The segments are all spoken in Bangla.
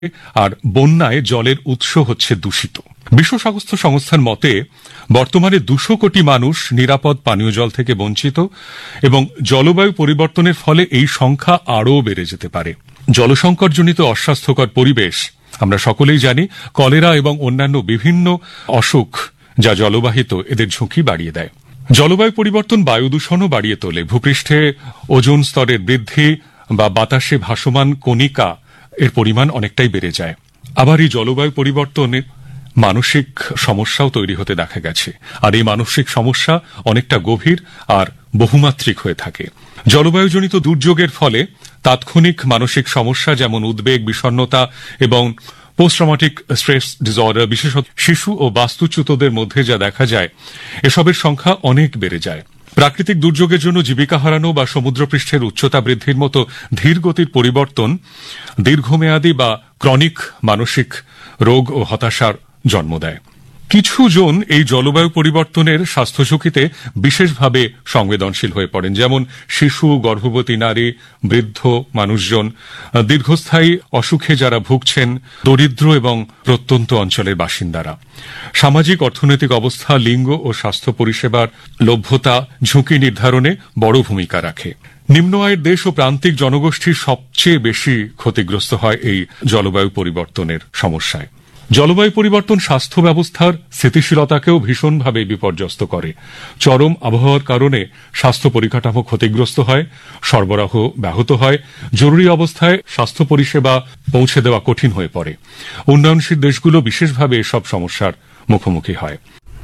আর বন্যায় জলের উৎস হচ্ছে দূষিত। বিশ্ব স্বাস্থ্য সংস্থার মতে বর্তমানে 200 কোটি মানুষ নিরাপদ পানীয় জল থেকে বঞ্চিত এবং জলবায়ু পরিবর্তনের ফলে এই সংখ্যা আরও বেড়ে যেতে পারে। জলসংকটজনিত অস্বাস্থ্যকর পরিবেশ, আমরা সকলেই জানি, কলেরা এবং অন্যান্য বিভিন্ন অসুখ যা জলবাহিত, এদের ঝুঁকি বাড়িয়ে দেয়। জলবায়ু পরিবর্তন বায়ু দূষণও বাড়িয়ে তোলে। ভূপৃষ্ঠে ওজোন স্তরের বৃদ্ধি বা বাতাসে ভাসমান কণিকা এর পরিমাণ অনেকটাই বেড়ে যায়। আবার এই জলবায়ু পরিবর্তনে মানসিক সমস্যাও তৈরি হতে দেখা গেছে, আর এই মানসিক সমস্যা অনেকটা গভীর আর বহুমাত্রিক হয়ে থাকে। জলবায়ুজনিত দুর্যোগের ফলে তাৎক্ষণিক মানসিক সমস্যা যেমন উদ্বেগ, বিষণ্ণতা এবং পোস্ট ট্রমাটিক স্ট্রেস ডিসঅর্ডার, বিশেষত শিশু ও বাস্তুচ্যুতদের মধ্যে যা দেখা যায়, এসবের সংখ্যা অনেক বেড়ে যায়। প্রাকৃতিক দুর্যোগের জন্য জীবিকা হারানো বা সমুদ্রপৃষ্ঠের উচ্চতা বৃদ্ধির মতো ধীর গতির পরিবর্তন দীর্ঘমেয়াদী বা ক্রনিক মানসিক রোগ ও হতাশার জন্ম দেয়। কিছু জন এই জলবায়ু পরিবর্তনের স্বাস্থ্য ঝুঁকিতে বিশেষভাবে সংবেদনশীল হয়ে পড়েন, যেমন শিশু, গর্ভবতী নারী, বৃদ্ধ মানুষজন, দীর্ঘস্থায়ী অসুখে যারা ভুগছেন, দরিদ্র এবং প্রত্যন্ত অঞ্চলের বাসিন্দারা। সামাজিক অর্থনৈতিক অবস্থা, লিঙ্গ ও স্বাস্থ্য পরিষেবার লভ্যতা ঝুঁকি নির্ধারণে বড় ভূমিকা রাখে। নিম্ন আয়ের দেশ ও প্রান্তিক জনগোষ্ঠী সবচেয়ে বেশি ক্ষতিগ্রস্ত হয় এই জলবায়ু পরিবর্তনের সমস্যায়। জলবায়ু পরিবর্তন স্বাস্থ্য ব্যবস্থার স্থিতিশীলতাকেও ভীষণভাবে বিপর্যস্ত করে। চরম আবহাওয়ার কারণে স্বাস্থ্য পরিকাঠামো ক্ষতিগ্রস্ত হয়, সরবরাহ ব্যাহত হয়, জরুরি অবস্থায় স্বাস্থ্য পরিষেবা পৌঁছে দেওয়া কঠিন হয়ে পড়ে। উন্নয়নশীল দেশগুলো বিশেষভাবে এসব সমস্যার মুখোমুখি হয়।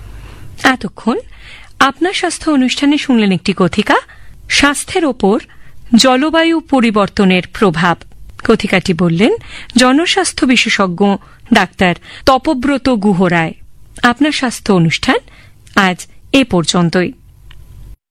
এতক্ষণ আপনার স্বাস্থ্য অনুষ্ঠানে শুনলেন একটি কথিকা, স্বাস্থ্যের ওপর জলবায়ু পরিবর্তনের প্রভাব। কথিকাটি বললেন জনস্বাস্থ্য বিশেষজ্ঞ ডাক্তার তপব্রত গুহরায়। আপনার স্বাস্থ্য অনুষ্ঠান আজ এ পর্যন্তই।